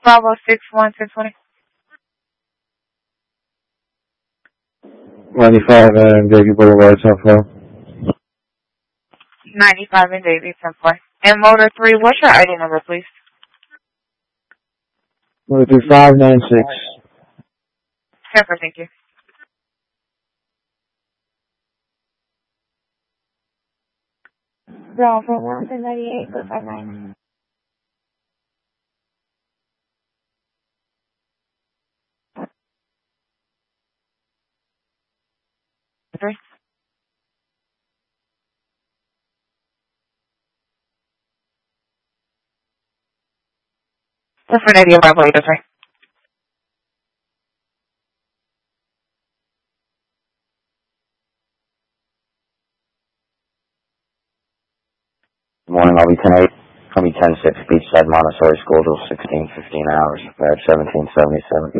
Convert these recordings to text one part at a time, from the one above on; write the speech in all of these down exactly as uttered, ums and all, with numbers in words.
Bravo six one six twenty. ninety-five and Davie Boulevard, South Florida. ninety-five and Davie, ten four. And motor three, what's your I D number, please? Motor three five nine six. Pepper, thank you. Bravo one ninety-eight, good five nine. Three. That's for Nadia Bravo eight three. Morning, I'll be ten eight. I'll be ten six, Beachside Montessori School till sixteen fifteen hours. Bad seventeen seventy-seven.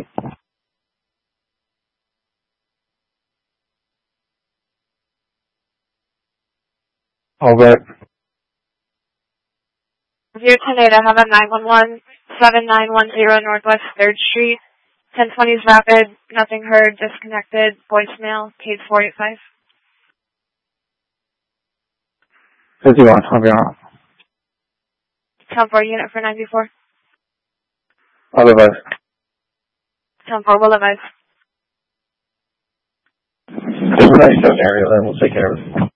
Over. zero ten eight, I have a nine one one, seven nine one zero Northwest third Street. ten twenty is rapid, nothing heard, disconnected, voicemail, case four eight five. fifty-one, I'll be on. ten four unit for ninety-four. Otherwise. ten four will advise. It's a nice area, then we'll take care of it.